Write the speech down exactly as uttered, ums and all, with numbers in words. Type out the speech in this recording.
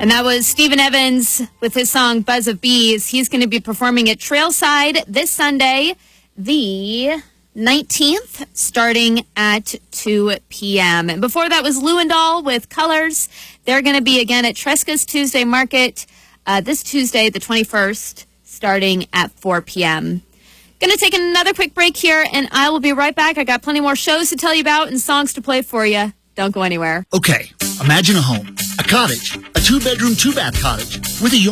And that was Stephen Evans with his song Buzz of Bees. He's going to be performing at Trailside this Sunday, the nineteenth, starting at two p.m. And before that was Lewandale with Colors. They're going to be again at Tresca's Tuesday Market uh, this Tuesday, the twenty-first, starting at four p.m. Going to take another quick break here, and I will be right back. I got plenty more shows to tell you about and songs to play for you. Don't go anywhere. Okay, imagine a home, a cottage, a two-bedroom, two-bath cottage with a yard.